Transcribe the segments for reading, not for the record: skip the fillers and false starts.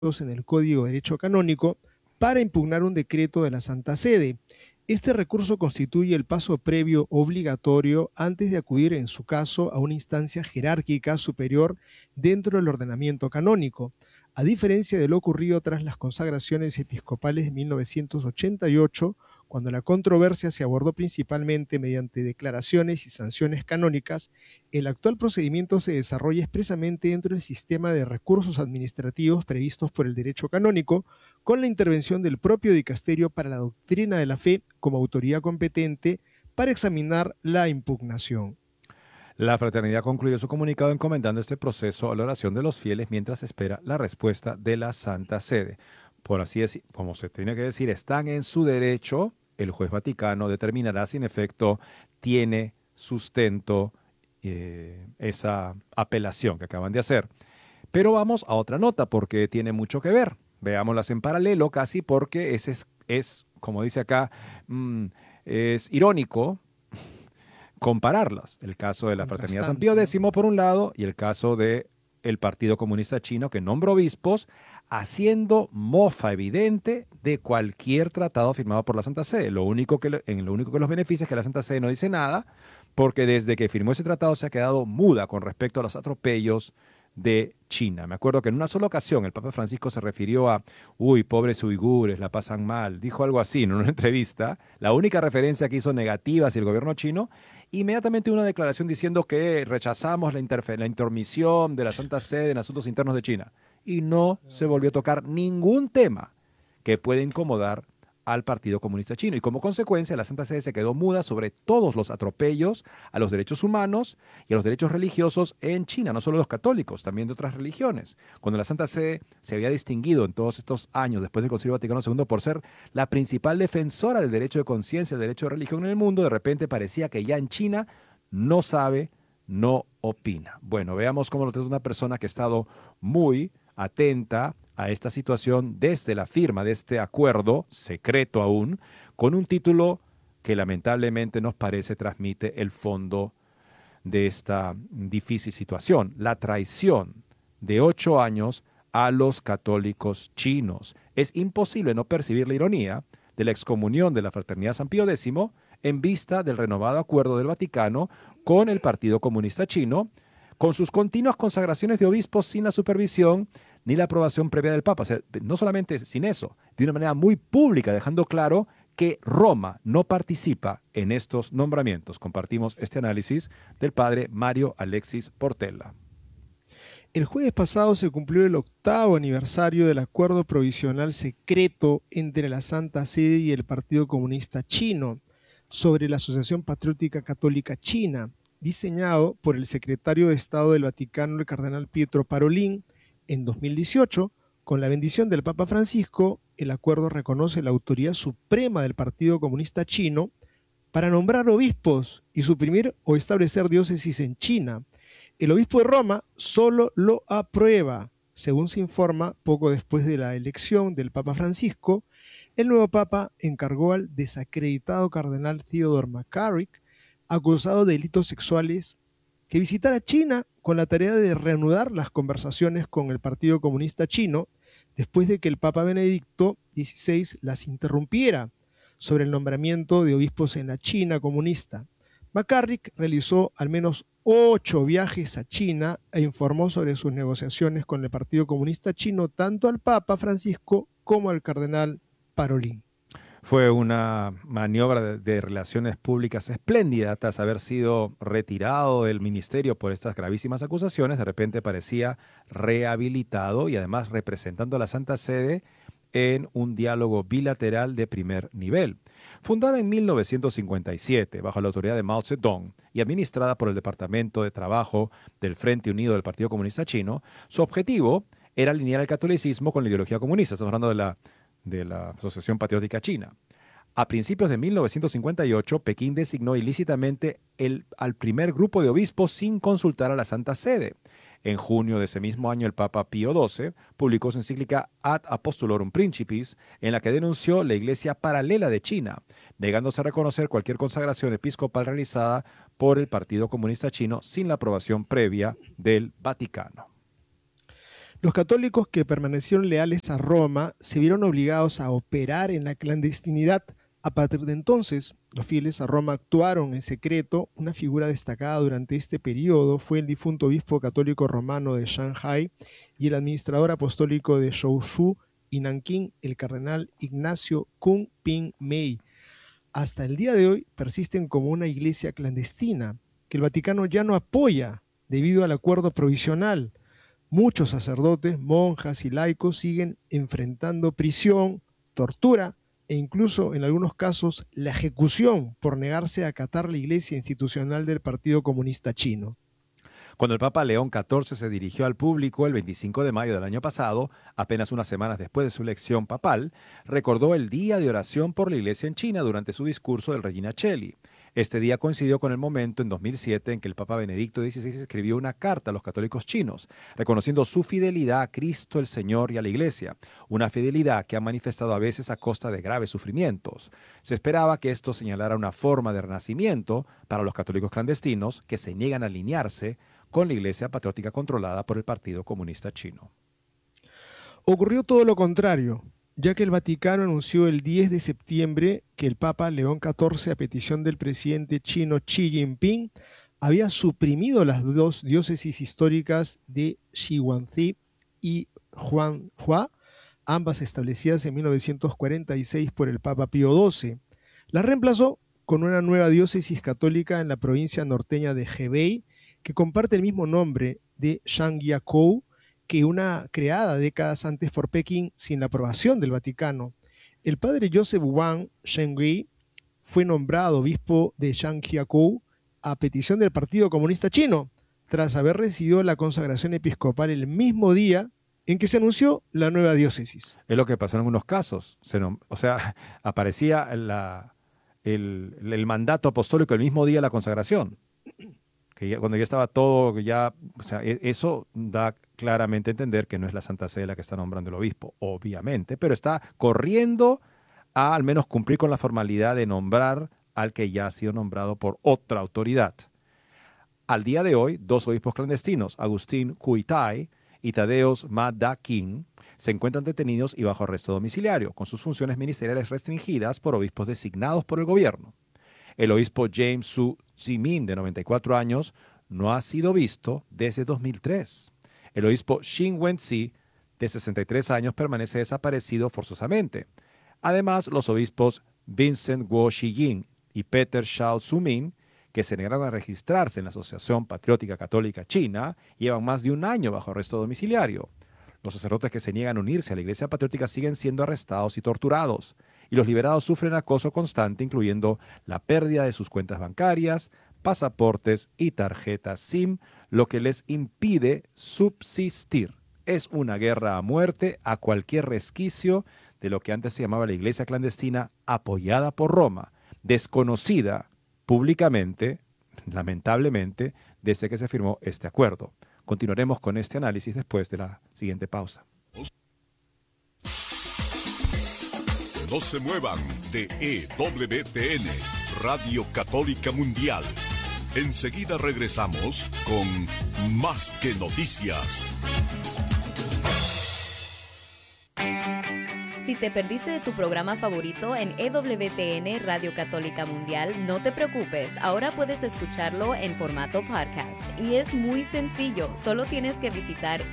en el Código de Derecho Canónico para impugnar un decreto de la Santa Sede. Este recurso constituye el paso previo obligatorio antes de acudir, en su caso, a una instancia jerárquica superior dentro del ordenamiento canónico. A diferencia de lo ocurrido tras las consagraciones episcopales de 1988, cuando la controversia se abordó principalmente mediante declaraciones y sanciones canónicas, el actual procedimiento se desarrolla expresamente dentro del sistema de recursos administrativos previstos por el derecho canónico, con la intervención del propio dicasterio para la doctrina de la fe como autoridad competente para examinar la impugnación. La fraternidad concluyó su comunicado encomendando este proceso a la oración de los fieles mientras espera la respuesta de la Santa Sede. Por así decir, como se tiene que decir, están en su derecho. El juez vaticano determinará si en efecto tiene sustento esa apelación que acaban de hacer. Pero vamos a otra nota porque tiene mucho que ver. Veámoslas en paralelo casi porque es como dice acá, es irónico compararlas. El caso de la Fraternidad San Pío X por un lado y el caso del Partido Comunista Chino que nombra obispos haciendo mofa evidente de cualquier tratado firmado por la Santa Sede. Lo único que los beneficia es que la Santa Sede no dice nada porque desde que firmó ese tratado se ha quedado muda con respecto a los atropellos de China. Me acuerdo que en una sola ocasión el Papa Francisco se refirió a, pobres uigures, la pasan mal. Dijo algo así en una entrevista. La única referencia que hizo negativa hacia el gobierno chino. Inmediatamente una declaración diciendo que rechazamos la intermisión de la Santa Sede en asuntos internos de China. Y no se volvió a tocar ningún tema que pueda incomodar al Partido Comunista Chino. Y como consecuencia, la Santa Sede se quedó muda sobre todos los atropellos a los derechos humanos y a los derechos religiosos en China, no solo los católicos, también de otras religiones. Cuando la Santa Sede se había distinguido en todos estos años después del Concilio Vaticano II por ser la principal defensora del derecho de conciencia, el derecho de religión en el mundo, de repente parecía que ya en China no sabe, no opina. Bueno, veamos cómo lo trata una persona que ha estado muy atenta a esta situación desde la firma de este acuerdo, secreto aún, con un título que lamentablemente nos parece transmite el fondo de esta difícil situación, la traición de 8 años a los católicos chinos. Es imposible no percibir la ironía de la excomunión de la Fraternidad San Pío X en vista del renovado acuerdo del Vaticano con el Partido Comunista Chino, con sus continuas consagraciones de obispos sin la supervisión ni la aprobación previa del Papa. O sea, no solamente sin eso, de una manera muy pública, dejando claro que Roma no participa en estos nombramientos. Compartimos este análisis del padre Mario Alexis Portella. El jueves pasado se cumplió el 8º aniversario del acuerdo provisional secreto entre la Santa Sede y el Partido Comunista Chino sobre la Asociación Patriótica Católica China, diseñado por el secretario de Estado del Vaticano, el cardenal Pietro Parolin, en 2018. Con la bendición del Papa Francisco, el acuerdo reconoce la autoridad suprema del Partido Comunista Chino para nombrar obispos y suprimir o establecer diócesis en China. El obispo de Roma solo lo aprueba. Según se informa, poco después de la elección del Papa Francisco, el nuevo Papa encargó al desacreditado cardenal Theodore McCarrick, acusado de delitos sexuales, que visitara China con la tarea de reanudar las conversaciones con el Partido Comunista Chino después de que el Papa Benedicto XVI las interrumpiera sobre el nombramiento de obispos en la China comunista. McCarrick realizó al menos 8 viajes a China e informó sobre sus negociaciones con el Partido Comunista Chino tanto al Papa Francisco como al cardenal Parolin. Fue una maniobra de relaciones públicas espléndida tras haber sido retirado del ministerio por estas gravísimas acusaciones. De repente parecía rehabilitado y además representando a la Santa Sede en un diálogo bilateral de primer nivel. Fundada en 1957 bajo la autoridad de Mao Zedong y administrada por el Departamento de Trabajo del Frente Unido del Partido Comunista Chino, su objetivo era alinear el catolicismo con la ideología comunista. Estamos hablando de la Asociación Patriótica China. A principios de 1958, Pekín designó ilícitamente al primer grupo de obispos sin consultar a la Santa Sede. En junio de ese mismo año, el Papa Pío XII publicó su encíclica Ad Apostolorum Principis, en la que denunció la iglesia paralela de China, negándose a reconocer cualquier consagración episcopal realizada por el Partido Comunista Chino sin la aprobación previa del Vaticano. Los católicos que permanecieron leales a Roma se vieron obligados a operar en la clandestinidad. A partir de entonces, los fieles a Roma actuaron en secreto. Una figura destacada durante este periodo fue el difunto obispo católico romano de Shanghái y el administrador apostólico de Zhoushu y Nankín, el cardenal Ignacio Kung Ping Mei. Hasta el día de hoy persisten como una iglesia clandestina que el Vaticano ya no apoya debido al acuerdo provisional. Muchos sacerdotes, monjas y laicos siguen enfrentando prisión, tortura e incluso en algunos casos la ejecución por negarse a acatar la iglesia institucional del Partido Comunista Chino. Cuando el Papa León XIV se dirigió al público el 25 de mayo del año pasado, apenas unas semanas después de su elección papal, recordó el Día de Oración por la Iglesia en China durante su discurso del Regina Coeli. Este día coincidió con el momento en 2007 en que el Papa Benedicto XVI escribió una carta a los católicos chinos, reconociendo su fidelidad a Cristo el Señor y a la Iglesia, una fidelidad que ha manifestado a veces a costa de graves sufrimientos. Se esperaba que esto señalara una forma de renacimiento para los católicos clandestinos que se niegan a alinearse con la Iglesia patriótica controlada por el Partido Comunista Chino. Ocurrió todo lo contrario, ya que el Vaticano anunció el 10 de septiembre que el Papa León XIV, a petición del presidente chino Xi Jinping, había suprimido las dos diócesis históricas de Shihuangzi y Huanghua, ambas establecidas en 1946 por el Papa Pío XII. Las reemplazó con una nueva diócesis católica en la provincia norteña de Hebei, que comparte el mismo nombre de Zhangjiakou que una creada décadas antes por Pekín sin la aprobación del Vaticano. El padre Joseph Wang Shengui fue nombrado obispo de Zhangjiakou a petición del Partido Comunista Chino, tras haber recibido la consagración episcopal el mismo día en que se anunció la nueva diócesis. Es lo que pasó en algunos casos. Aparecía el mandato apostólico el mismo día de la consagración. Cuando ya estaba todo, eso da claramente a entender que no es la Santa Sede la que está nombrando el obispo, obviamente, pero está corriendo a al menos cumplir con la formalidad de nombrar al que ya ha sido nombrado por otra autoridad. Al día de hoy, 2 obispos clandestinos, Agustín Cuitai y Tadeusz Ma-Da-King, se encuentran detenidos y bajo arresto domiciliario, con sus funciones ministeriales restringidas por obispos designados por el gobierno. El obispo James Su Zimin, de 94 años, no ha sido visto desde 2003. El obispo Xin Wenzi, de 63 años, permanece desaparecido forzosamente. Además, los obispos Vincent Guo Shijing y Peter Shao Zumin, que se negaron a registrarse en la Asociación Patriótica Católica China, llevan más de un año bajo arresto domiciliario. Los sacerdotes que se niegan a unirse a la Iglesia Patriótica siguen siendo arrestados y torturados, y los liberados sufren acoso constante, incluyendo la pérdida de sus cuentas bancarias, pasaportes y tarjetas SIM, lo que les impide subsistir. Es una guerra a muerte a cualquier resquicio de lo que antes se llamaba la Iglesia clandestina, apoyada por Roma, desconocida públicamente, lamentablemente, desde que se firmó este acuerdo. Continuaremos con este análisis después de la siguiente pausa. No se muevan de EWTN, Radio Católica Mundial. Enseguida regresamos con Más que Noticias. Si te perdiste de tu programa favorito en EWTN Radio Católica Mundial, no te preocupes, ahora puedes escucharlo en formato podcast. Y es muy sencillo, solo tienes que visitar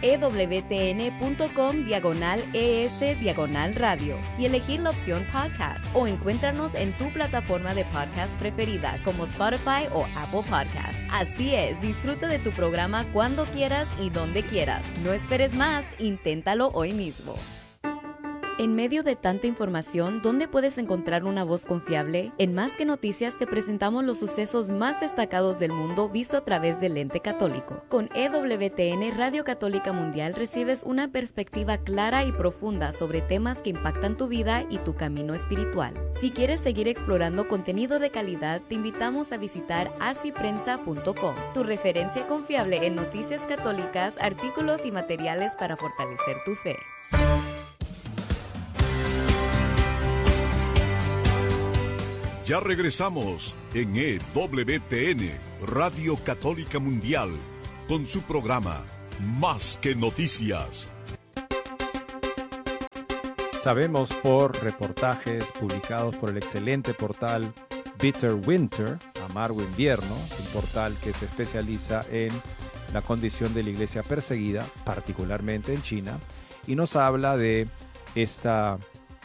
ewtn.com/ES/radio y elegir la opción podcast, o encuéntranos en tu plataforma de podcast preferida como Spotify o Apple Podcasts. Así es, disfruta de tu programa cuando quieras y donde quieras. No esperes más, inténtalo hoy mismo. En medio de tanta información, ¿dónde puedes encontrar una voz confiable? En Más que Noticias te presentamos los sucesos más destacados del mundo visto a través del lente católico. Con EWTN Radio Católica Mundial recibes una perspectiva clara y profunda sobre temas que impactan tu vida y tu camino espiritual. Si quieres seguir explorando contenido de calidad, te invitamos a visitar asiprensa.com, tu referencia confiable en noticias católicas, artículos y materiales para fortalecer tu fe. Ya regresamos en EWTN, Radio Católica Mundial, con su programa Más que Noticias. Sabemos por reportajes publicados por el excelente portal Bitter Winter, Amargo Invierno, un portal que se especializa en la condición de la iglesia perseguida, particularmente en China, y nos habla de esta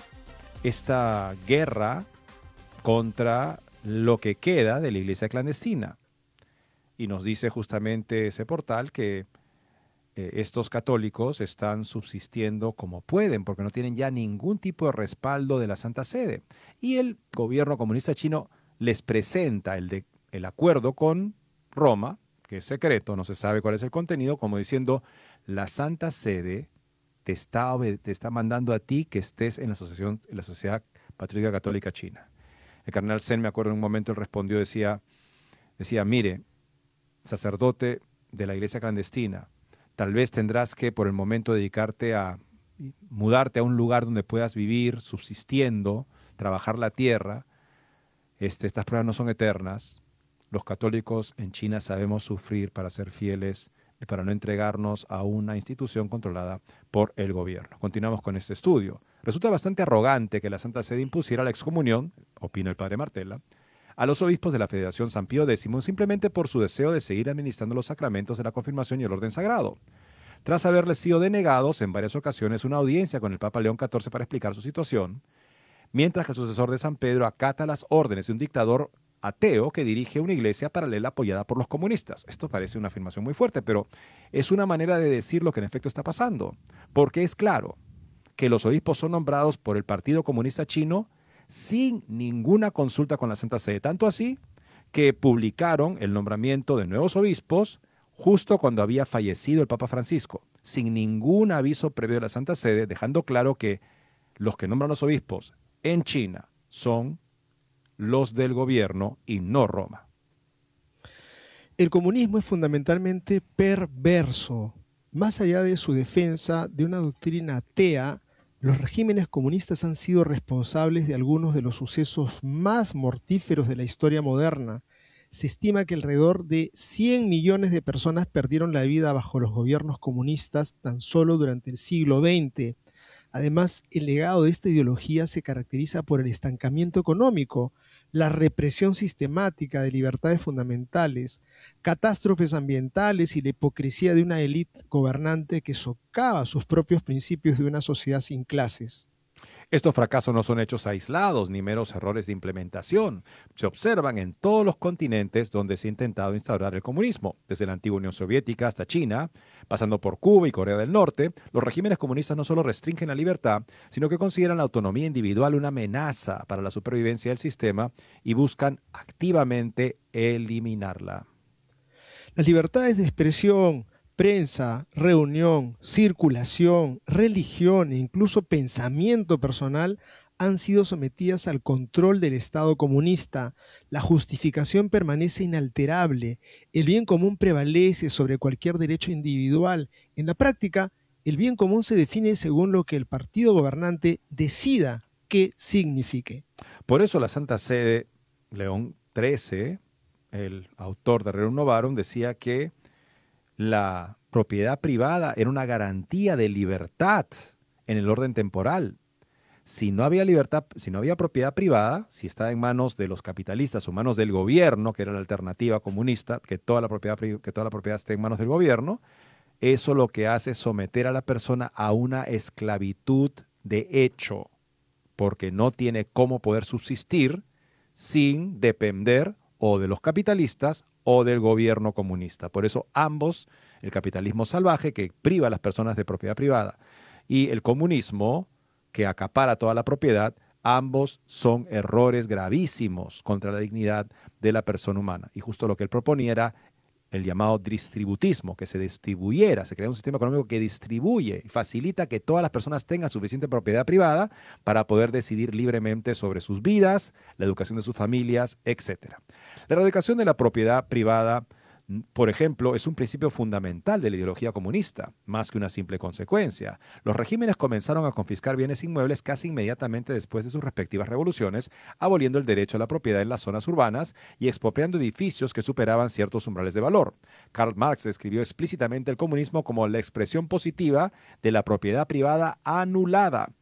guerra contra lo que queda de la iglesia clandestina. Y nos dice justamente ese portal que estos católicos están subsistiendo como pueden, porque no tienen ya ningún tipo de respaldo de la Santa Sede. Y el gobierno comunista chino les presenta el acuerdo con Roma, que es secreto, no se sabe cuál es el contenido, como diciendo, la Santa Sede te está mandando a ti que estés en la Sociedad Patriótica Católica China. El cardenal Zen, me acuerdo en un momento, él respondió, decía, mire, sacerdote de la iglesia clandestina, tal vez tendrás que por el momento dedicarte a mudarte a un lugar donde puedas vivir subsistiendo, trabajar la tierra. Estas pruebas no son eternas. Los católicos en China sabemos sufrir para ser fieles y para no entregarnos a una institución controlada por el gobierno. Continuamos con este estudio. Resulta bastante arrogante que la Santa Sede impusiera la excomunión, opina el padre Martella, a los obispos de la Federación San Pío X simplemente por su deseo de seguir administrando los sacramentos de la confirmación y el orden sagrado. Tras haberles sido denegados en varias ocasiones una audiencia con el Papa León XIV para explicar su situación, mientras que el sucesor de San Pedro acata las órdenes de un dictador ateo que dirige una iglesia paralela apoyada por los comunistas. Esto parece una afirmación muy fuerte, pero es una manera de decir lo que en efecto está pasando, porque es claro que los obispos son nombrados por el Partido Comunista Chino sin ninguna consulta con la Santa Sede, tanto así que publicaron el nombramiento de nuevos obispos justo cuando había fallecido el Papa Francisco, sin ningún aviso previo de la Santa Sede, dejando claro que los que nombran los obispos en China son los del gobierno y no Roma. El comunismo es fundamentalmente perverso. Más allá de su defensa de una doctrina atea, los regímenes comunistas han sido responsables de algunos de los sucesos más mortíferos de la historia moderna. Se estima que alrededor de 100 millones de personas perdieron la vida bajo los gobiernos comunistas tan solo durante el siglo XX. Además, el legado de esta ideología se caracteriza por el estancamiento económico, la represión sistemática de libertades fundamentales, catástrofes ambientales y la hipocresía de una élite gobernante que socava sus propios principios de una sociedad sin clases. Estos fracasos no son hechos aislados ni meros errores de implementación. Se observan en todos los continentes donde se ha intentado instaurar el comunismo, desde la antigua Unión Soviética hasta China, pasando por Cuba y Corea del Norte. Los regímenes comunistas no solo restringen la libertad, sino que consideran la autonomía individual una amenaza para la supervivencia del sistema y buscan activamente eliminarla. Las libertades de expresión, prensa, reunión, circulación, religión e incluso pensamiento personal han sido sometidas al control del Estado comunista. La justificación permanece inalterable. El bien común prevalece sobre cualquier derecho individual. En la práctica, el bien común se define según lo que el partido gobernante decida que signifique. Por eso la Santa Sede, León XIII, el autor de Rerum Novarum, decía que la propiedad privada era una garantía de libertad en el orden temporal. Si no había libertad, si no había propiedad privada, si estaba en manos de los capitalistas o en manos del gobierno, que era la alternativa comunista, que toda la propiedad esté en manos del gobierno, eso lo que hace es someter a la persona a una esclavitud de hecho, porque no tiene cómo poder subsistir sin depender o de los capitalistas o del gobierno comunista. Por eso ambos, el capitalismo salvaje que priva a las personas de propiedad privada y el comunismo que acapara toda la propiedad, ambos son errores gravísimos contra la dignidad de la persona humana. Y justo lo que él proponía era el llamado distributismo, que se distribuyera, se crea un sistema económico que distribuye y facilita que todas las personas tengan suficiente propiedad privada para poder decidir libremente sobre sus vidas, la educación de sus familias, etc. La erradicación de la propiedad privada, por ejemplo, es un principio fundamental de la ideología comunista, más que una simple consecuencia. Los regímenes comenzaron a confiscar bienes inmuebles casi inmediatamente después de sus respectivas revoluciones, aboliendo el derecho a la propiedad en las zonas urbanas y expropiando edificios que superaban ciertos umbrales de valor. Karl Marx describió explícitamente el comunismo como la expresión positiva de la propiedad privada anulada,